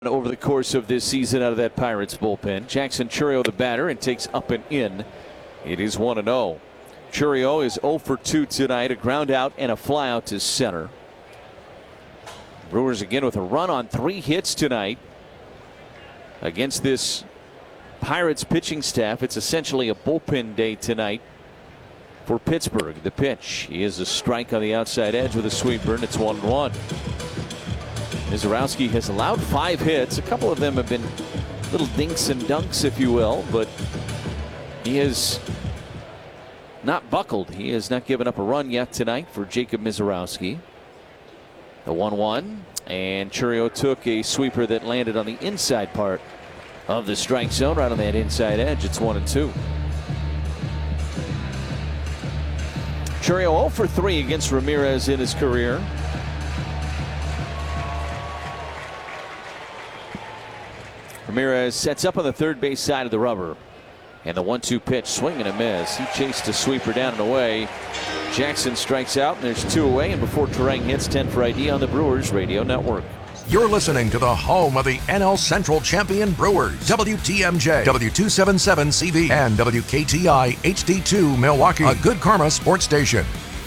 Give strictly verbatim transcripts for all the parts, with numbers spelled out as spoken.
over the course of this season out of that Pirates bullpen. Jackson Chourio the batter and takes up and in. It is one and oh. Chourio is oh for two tonight, a ground out and a fly out to center. Brewers again with a run on three hits tonight against this Pirates pitching staff. It's essentially a bullpen day tonight for Pittsburgh. The pitch is a strike on the outside edge with a sweeper, and it's one and one. Misiorowski has allowed five hits. A couple of them have been little dinks and dunks, if you will, but he has not buckled. He has not given up a run yet tonight for Jacob Misiorowski. The one one, and Chourio took a sweeper that landed on the inside part of the strike zone, right on that inside edge. It's one and two. Chourio oh for three against Ramirez in his career. Ramirez sets up on the third base side of the rubber. And the one two pitch, swing and a miss. He chased a sweeper down and away. Jackson strikes out, and there's two away. And before Turang hits, ten for I D on the Brewers Radio Network. You're listening to the home of the N L Central champion Brewers. W T M J, W two seventy-seven C V, and W K T I H D two Milwaukee, a Good Karma sports station.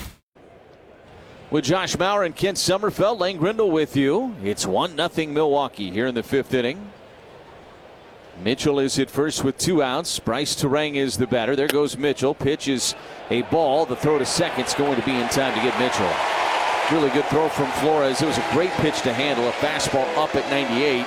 With Josh Mauer and Kent Sommerfeld, Lane Grindle with you. It's one nothing Milwaukee here in the fifth inning. Mitchell is at first with two outs. Bryce Turang is the batter. There goes Mitchell. Pitch is a ball. The throw to second is going to be in time to get Mitchell. Really good throw from Flores. It was a great pitch to handle. A fastball up at ninety-eight.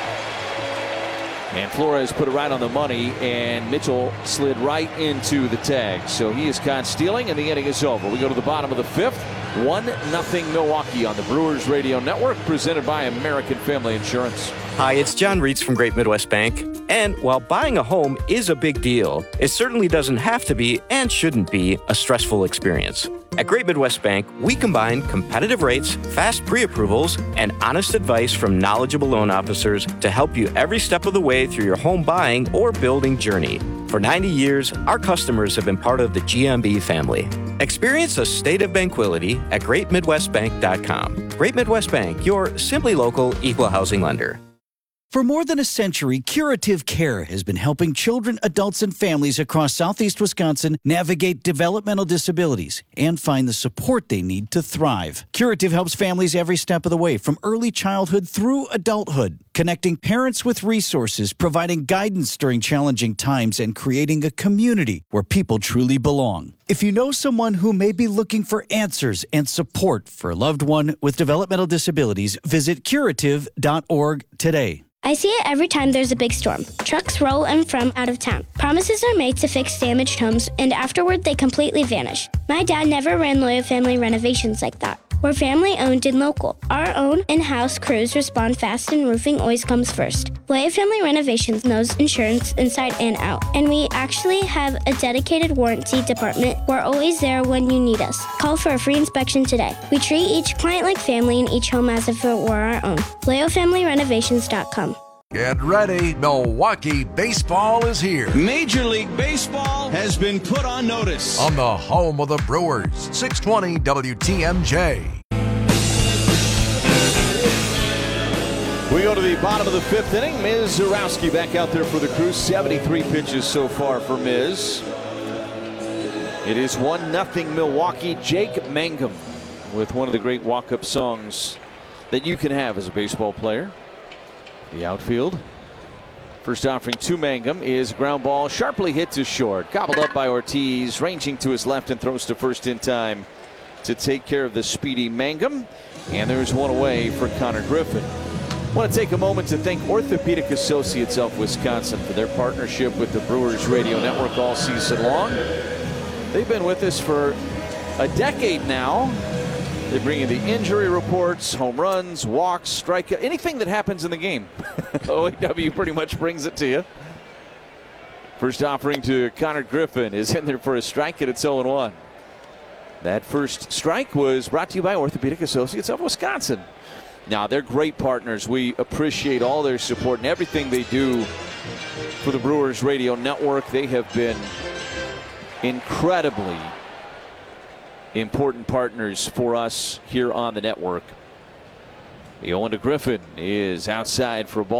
And Flores put it right on the money, and Mitchell slid right into the tag. So he is caught stealing, and the inning is over. We go to the bottom of the fifth. one nothing Milwaukee on the Brewers Radio Network, presented by American Family Insurance. Hi, it's John Reitz from Great Midwest Bank. And while buying a home is a big deal, it certainly doesn't have to be and shouldn't be a stressful experience. At Great Midwest Bank, we combine competitive rates, fast pre-approvals, and honest advice from knowledgeable loan officers to help you every step of the way through your home buying or building journey. For ninety years, our customers have been part of the G M B family. Experience a state of tranquility at great midwest bank dot com. Great Midwest Bank, your simply local equal housing lender. For more than a century, Curative Care has been helping children, adults, and families across southeast Wisconsin navigate developmental disabilities and find the support they need to thrive. Curative helps families every step of the way, from early childhood through adulthood, connecting parents with resources, providing guidance during challenging times, and creating a community where people truly belong. If you know someone who may be looking for answers and support for a loved one with developmental disabilities, visit curative dot org today. I see it every time there's a big storm. Trucks roll in from out of town. Promises are made to fix damaged homes, and afterward they completely vanish. My dad never ran Loyal Family Renovations like that. We're family owned and local. Our own in-house crews respond fast, and roofing always comes first. Loyal Family Renovations knows insurance inside and out, and we actually have a dedicated warranty department. We're always there when you need us. Call for a free inspection today. We treat each client like family and each home as if it were our own. loyal family renovations dot com. Get ready, Milwaukee baseball is here. Major League Baseball has been put on notice. On the home of the Brewers, six twenty W T M J. We go to the bottom of the fifth inning. Misiorowski back out there for the Crew. seventy-three pitches so far for Miz. It is one nothing Milwaukee. Jake Mangum with one of the great walk-up songs that you can have as a baseball player. The outfield. First offering to Mangum is a ground ball sharply hit to short. Gobbled up by Ortiz, ranging to his left and throws to first in time to take care of the speedy Mangum. And there's one away for Connor Griffin. I want to take a moment to thank Orthopedic Associates of Wisconsin for their partnership with the Brewers Radio Network all season long. They've been with us for a decade now. They bring you the injury reports, home runs, walks, strikeouts, anything that happens in the game. O A W pretty much brings it to you. First offering to Connor Griffin is in there for a strike, and it's oh and one. That first strike was brought to you by Orthopedic Associates of Wisconsin. Now, they're great partners. We appreciate all their support and everything they do for the Brewers Radio Network. They have been incredibly important partners for us here on the network. The oh one to Griffin is outside for a ball.